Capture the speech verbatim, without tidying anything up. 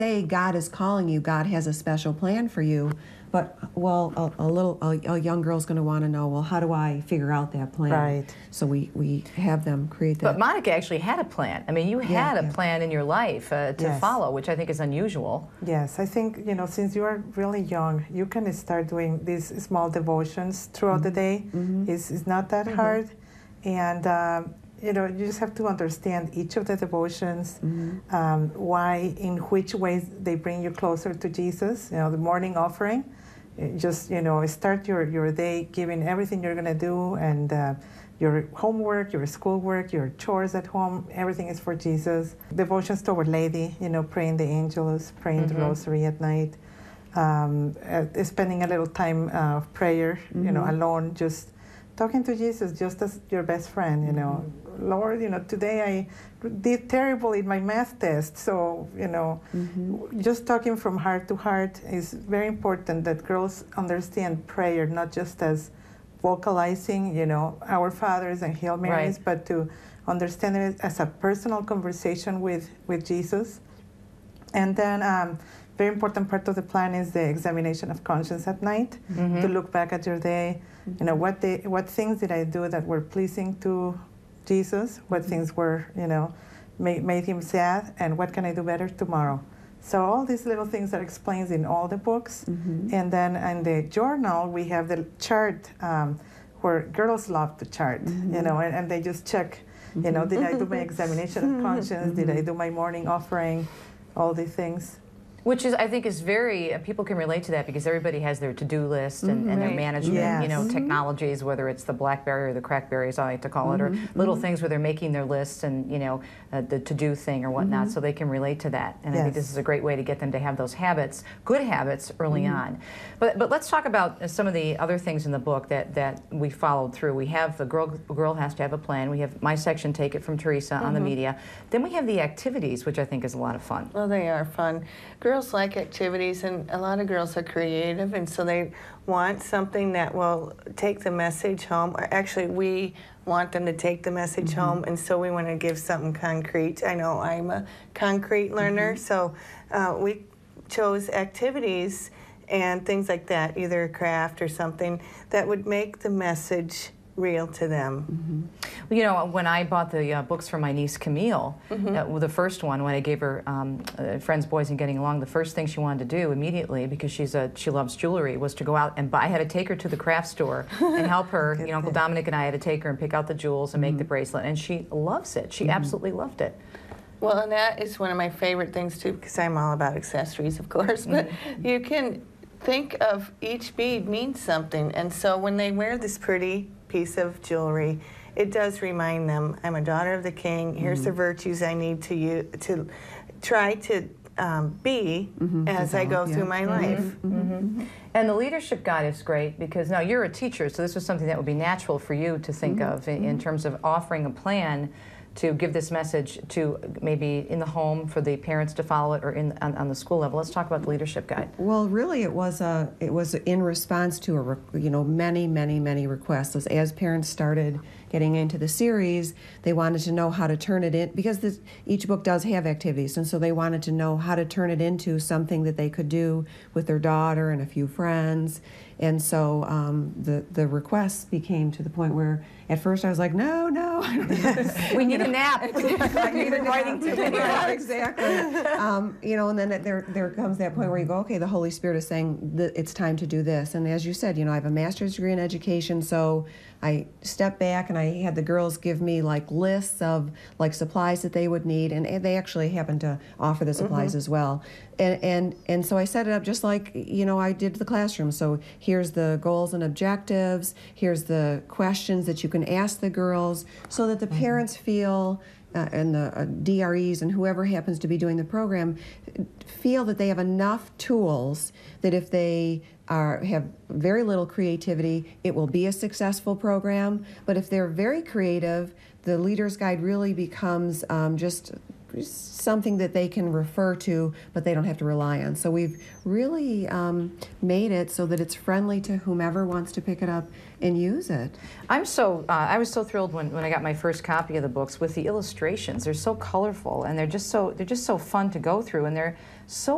say God is calling you, God has a special plan for you, but, well, a, a little, a, a young girl's going to want to know, well, how do I figure out that plan? Right. So we, we have them create that. But Monica actually had a plan. I mean, you Yeah, had a yeah. plan in your life uh, to Yes. follow, which I think is unusual. Yes, I think, you know, since you are really young, you can start doing these small devotions throughout the day. Mhm. It's, it's not that Mhm. hard. And, um, you know, you just have to understand each of the devotions, Mhm. um, why, in which ways they bring you closer to Jesus. You know, the morning offering, uh, just, you know, start your, your day giving everything you're going to do, and uh, your homework, your schoolwork, your chores at home, everything is for Jesus. Devotions to Our Lady, you know, praying the angels, praying the Mhm. rosary at night, um, uh, spending a little time uh, of prayer, you know, Mhm. alone, just talking to Jesus just as your best friend, you know. Lord, you know, today I did terrible in my math test, so, you know, Mhm. just talking from heart to heart is very important, that girls understand prayer not just as vocalizing, you know, Our Fathers and Hail Marys, Right. but to understand it as a personal conversation with, with Jesus. And then um, very important part of the plan is the examination of conscience at night, Mhm. to look back at your day, you know, what, they, what things did I do that were pleasing to Jesus, what things were, you know, made, made him sad, and what can I do better tomorrow. So all these little things are explained in all the books. Mhm. And then in the journal, we have the chart um, where girls love to chart, you know, and, and they just check, you know, did I do my examination of conscience? Did I do my morning offering? All these things. Which is, I think, is very, uh, people can relate to that because everybody has their to-do list and, and their Right. management, you know, Yes. technologies, whether it's the BlackBerry or the Crackberry, as I like to call it, or little things where they're making their lists and, you know, uh, the to-do thing or whatnot, so they can relate to that. And I think this Yes. is a great way to get them to have those habits, good habits, early on. But but let's talk about uh, some of the other things in the book that, that we followed through. We have the girl, girl has to have a plan. We have my section, Take It from Teresa, on the media. Then we have the activities, which I think is a lot of fun. Well, they are fun. Girls like activities, and a lot of girls are creative, and so they want something that will take the message home. Or actually, we want them to take the message Mm-hmm. home, and so we want to give something concrete. I know I'm a concrete learner, Mm-hmm. so uh, we chose activities and things like that, either a craft or something that would make the message real to them. Well, you know, when I bought the uh, books for my niece Camille, Mm-hmm. uh, well, the first one, when I gave her um, uh, Friends, Boys, and Getting Along, the first thing she wanted to do immediately, because she's a, she loves jewelry, was to go out and buy. I had to take her to the craft store and help her. You know, Uncle Dominic and I had to take her and pick out the jewels and make the bracelet, and she loves it. She absolutely loved it. Well, and that is one of my favorite things too, because I'm all about accessories, of course. But you can think of each bead means something, and so when they wear this pretty piece of jewelry, it does remind them, I'm a daughter of the King. Here's the virtues I need to you to try to um, be as I go develop, yeah. through my life. And the leadership guide is great because now you're a teacher, so this was something that would be natural for you to think of in, in terms of offering a plan to give this message to maybe in the home for the parents to follow it, or in on, on the school level. Let's talk about the leadership guide. Well, really, it was a it was in response to a re- you know many many many requests. As, as parents started getting into the series, they wanted to know how to turn it in, because this, each book does have activities, and so they wanted to know how to turn it into something that they could do with their daughter and a few friends. And so um, the the requests became to the point where at first I was like, no, no, We need a nap. I need a Writing nap. to Yeah, exactly. Um, you know, and then it- there there comes that point where you go, okay, the Holy Spirit is saying that it's time to do this. And as you said, you know, I have a master's degree in education, so I stepped back and I had the girls give me like lists of like supplies that they would need, and, and they actually happened to offer the supplies as well. And, and and so I set it up just like, you know, I did the classroom. So here's the goals and objectives, here's the questions that you can ask the girls, so that the parents feel, uh, and the uh, D R Es and whoever happens to be doing the program, feel that they have enough tools that if they are have very little creativity, it will be a successful program. But if they're very creative, the Leader's Guide really becomes um, just something that they can refer to, but they don't have to rely on. So we've really um, made it so that it's friendly to whomever wants to pick it up and use it. I'm so, uh, I was so thrilled when, when I got my first copy of the books with the illustrations. They're so colorful, and they're just so, they're just so fun to go through, and they're so